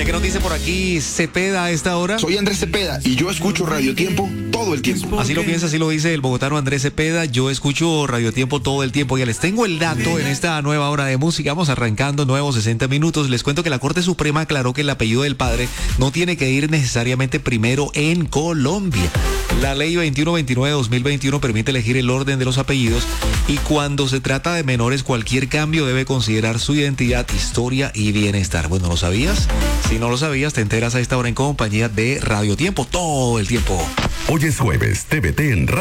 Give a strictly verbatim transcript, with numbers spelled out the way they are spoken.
¿qué nos dice por aquí Cepeda a esta hora? Soy Andrés Cepeda y yo escucho Radio Tiempo todo el tiempo. Así lo piensa, así lo dice el bogotano Andrés Cepeda. Yo escucho Radio Tiempo todo el tiempo. Ya les tengo el dato en esta nueva hora de música. Vamos arrancando nuevos sesenta minutos. Les cuento que la Corte Suprema aclaró que el apellido del padre no tiene que ir necesariamente primero en Colombia. La ley veintiuno veintinueve de dos mil veintiuno permite elegir el orden de los apellidos y cuando se trata de menores cualquier cambio debe considerar su identidad, historia y bienestar. Bueno, ¿lo sabías? Si no lo sabías, te enteras a esta hora en compañía de Radio Tiempo todo el tiempo. Hoy es jueves, T V T en